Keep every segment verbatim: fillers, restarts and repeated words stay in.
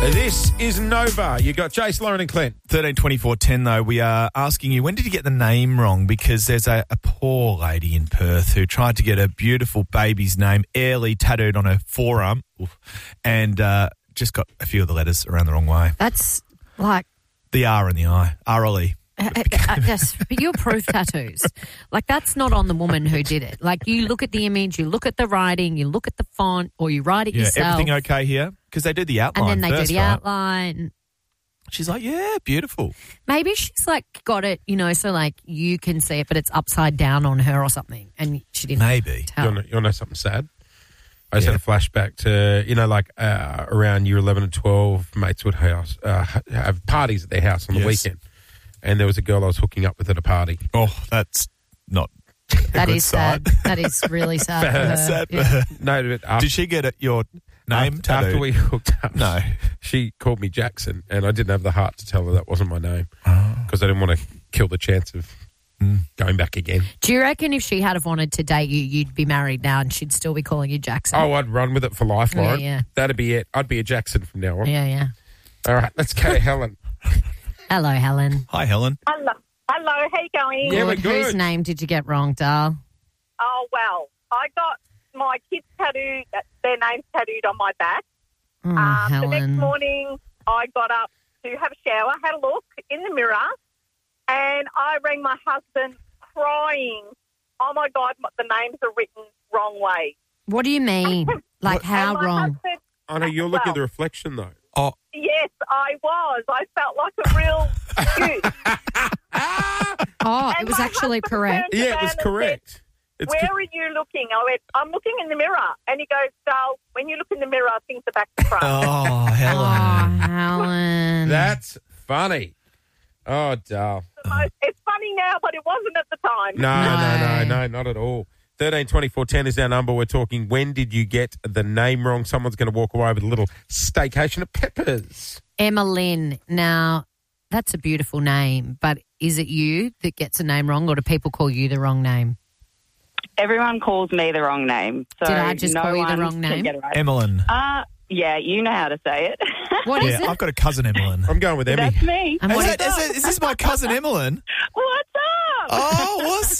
This is Nova. You got Jace, Lauren and Clint. thirteen twenty-four ten though, we are asking you, when did you get the name wrong? Because there's a, a poor lady in Perth who tried to get a beautiful baby's name, Airly, tattooed on her forearm and uh, just got a few of the letters around the wrong way. That's like... The R in the I, R L E. Uh, uh, uh, yes, but you're proof tattoos. Like, that's not on the woman who did it. Like, you look at the image, you look at the writing, you look at the font, or you write it Yeah, yourself. everything okay here? Because they do the outline And then they first, do the right? outline. She's like, yeah, beautiful. Maybe she's, like, got it, you know, so, like, you can see it, but it's upside down on her or something, and she didn't Maybe. tell. You want to know, know something sad? I just Yeah. had a flashback to, you know, like uh, around year eleven and twelve, mates would house, uh, have parties at their house on the Yes. weekend. And there was a girl I was hooking up with at a party. Oh, that's not a That good is sight. sad. That is really sad for her. Sad for Yeah. her. No, but after, Did she get it, your name after, tattooed? after we hooked up, No. she called me Jackson, and I didn't have the heart to tell her that wasn't my name Oh. because I didn't want to kill the chance of Mm. going back again. Do you reckon if she had have wanted to date you, you'd be married now and she'd still be calling you Jackson? Oh, I'd run with it for life, Yeah, Lauren. yeah. That'd be it. I'd be a Jackson from now on. Yeah, yeah. All right, let's go to Helen. Hello, Helen. Hi, Helen. Hello. Hello, how you going? Yeah, we're Good. good. Whose name did you get wrong, Dal? Oh, well, I got my kids tattooed, their names tattooed on my back. Oh, um, the next Helen. morning, I got up to have a shower, had a look in the mirror, and I rang my husband crying. Oh, my God, the names are written wrong way. What do you mean? Like, What- how And my wrong? husband- I know you're looking Well- at the reflection, though. Oh, yes, I was. I felt like a real goose. Oh, And it was my actually husband correct. turned Yeah, it was around and said, correct. It's Where co- are you looking? I went, I'm looking in the mirror. And he goes, Dal, when you look in the mirror, things are back to front. oh, Oh, Helen. Helen. That's funny. Oh, Dal. The most- It's funny now, but it wasn't at the time. No, no, no, No. no, not at all. thirteen twenty-four ten is our number. We're talking, when did you get the name wrong? Someone's going to walk away with a little staycation at Peppers. Emma Lynn. Now, that's a beautiful name, but is it you that gets a name wrong, or do people call you the wrong name? Everyone calls me the wrong name. So Did I just no call you the one wrong can name? get it right. Emmeline. Uh, yeah, you know how to say it. What is Yeah, it? I've got a cousin, Emmeline. I'm going with Emmy. That's me. And Is, what that, is- is, that, is this my cousin, Emmeline? What's up? Oh, what's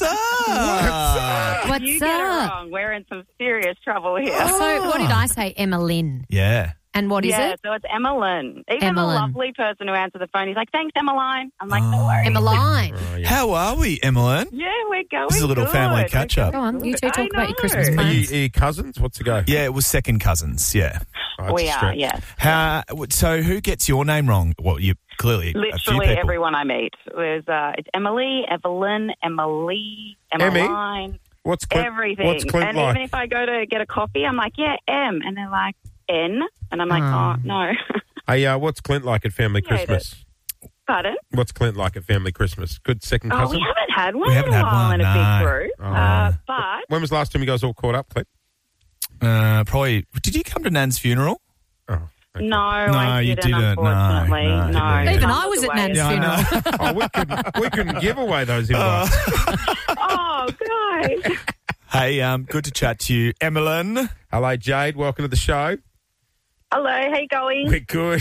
up? What's you get it up? wrong. We're in some serious trouble here. So, what did I say? Emma Lynn. Yeah. And what is yeah, it? so it's Emmeline. Even Emmeline. the lovely person who answered the phone, he's like, thanks, Emmeline. I'm like, Oh. no worries. Emmeline. Oh, yeah. How are we, Emmeline? Yeah, we're going This is a little good. family We're catch-up. Go on, you two I talk about your know. Christmas Are plans. you, are you cousins? What's the go? Yeah, it was second cousins, yeah. Oh, it's We a are, stretch. yes. How? So who gets your name wrong? Well, you clearly a few Literally people. everyone I meet. There's, uh, it's Emily, Evelyn, Emily, Emmy? Emmeline, What's Clint, everything. What's Clint and like? even if I go to get a coffee, I'm like, yeah, M. And they're like, N. And I'm like, Oh. oh, no. Hey, uh, what's Clint like at family Hate it. Christmas? Pardon? What's Clint like at family Christmas? Good second Oh, cousin? we haven't had one We in haven't a had while one, in a no. big group. Oh. Uh, but When was the last time you guys all caught up, Clint? Uh, probably. Did you come to Nan's funeral? Oh, okay. no, I you didn't, didn't. No, unfortunately. no, No, didn't. Even Mum I was at away. Nan's Yeah, I know. funeral. Oh, we couldn't, we couldn't give away those invites. Oh, guys. Hey, um, good to chat to you, Emmeline. Hello, Jade. Welcome to the show. Hello, how you going? We're good.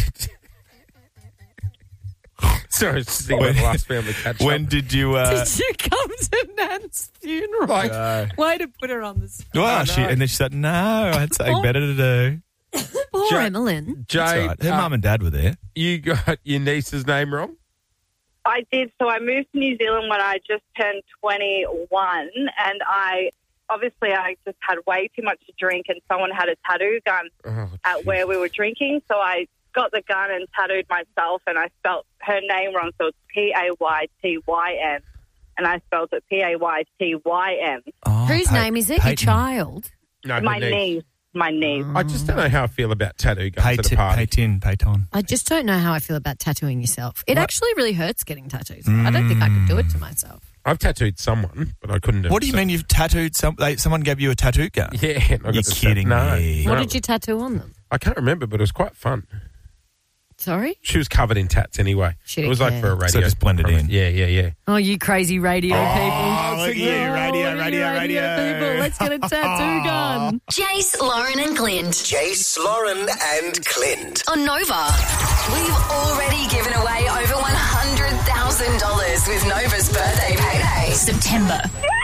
Sorry, just thinking about the last family catch up. When did you? Uh, Did you come to Nan's funeral? Like, uh, Way to put her on the spot. well, Oh, she, no. and then she said, "No, I had something better to do." Poor Ja- Emmeline. That's Jade, all right. Her uh, mum and dad were there. you got your niece's name wrong? I did. So I moved to New Zealand when I just turned twenty-one, and I obviously I just had way too much to drink, and someone had a tattoo gun Oh, at geez. where we were drinking, so I got the gun and tattooed myself, and I spelt her name wrong, so it's P A Y T Y N, and I spelled it P A Y T Y N. Oh, Whose Pa- name is it? Your Peyton. child? No, her My niece. niece, my niece. I just don't know how I feel about tattoo guns at a Peyton. party. Peyton. Peyton. I just don't know how I feel about tattooing yourself. It actually really hurts getting tattoos. I don't think I could do it to myself. I've tattooed someone, but I couldn't do What do it. you mean you've tattooed some? Like, someone gave you a tattoo gun? Yeah. and I got You're the kidding no, me. What no. did you tattoo on them? I can't remember, but it was quite fun. Sorry? She was covered in tats anyway. She it was didn't like for a care. radio. So just blended program. in. Yeah, yeah, yeah. Oh, you crazy radio Oh, people. look at you, radio, look at radio, you radio. people. Let's get a tattoo gun. Jace, Lauren and Clint Jace, Lauren and Clint. on Nova. We've already given away over one hundred thousand dollars with Nova's birthday payday. September.